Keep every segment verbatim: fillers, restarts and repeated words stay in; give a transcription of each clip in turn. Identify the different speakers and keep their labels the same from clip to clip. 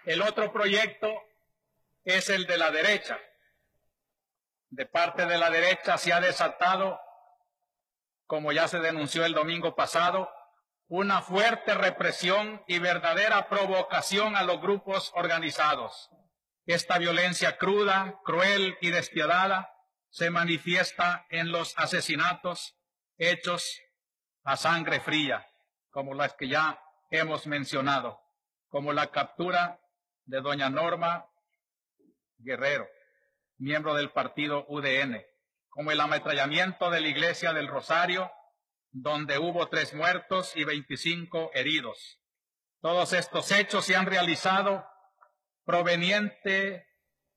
Speaker 1: El otro proyecto es el de la derecha. De parte de la derecha se ha desatado, como ya se denunció el domingo pasado, una fuerte represión y verdadera provocación a los grupos organizados. Esta violencia cruda, cruel y despiadada se manifiesta en los asesinatos hechos a sangre fría, como las que ya hemos mencionado, como la captura de doña Norma Guerrero, miembro del partido U D N, como el ametrallamiento de la iglesia del Rosario, donde hubo tres muertos y veinticinco heridos. Todos estos hechos se han realizado proveniente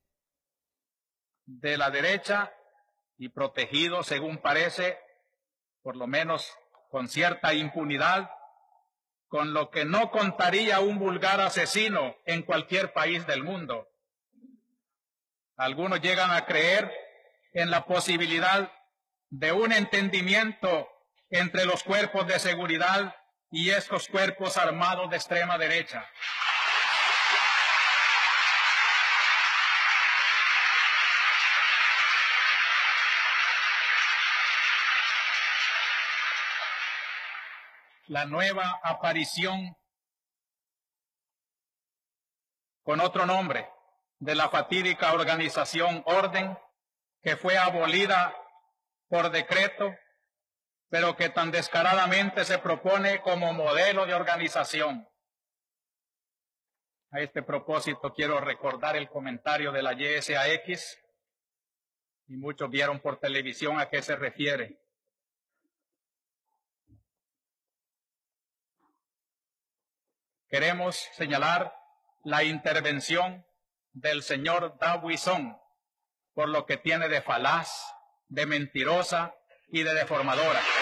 Speaker 1: de la derecha y protegidos, según parece, por lo menos con cierta impunidad, con lo que no contaría un vulgar asesino en cualquier país del mundo. Algunos llegan a creer en la posibilidad de un entendimiento entre los cuerpos de seguridad y estos cuerpos armados de extrema derecha. La nueva aparición con otro nombre de la fatídica organización Orden, que fue abolida por decreto, pero que tan descaradamente se propone como modelo de organización. A este propósito quiero recordar el comentario de la Y S A X, y muchos vieron por televisión a qué se refiere. Queremos señalar la intervención del señor Dawison por lo que tiene de falaz, de mentirosa y de deformadora.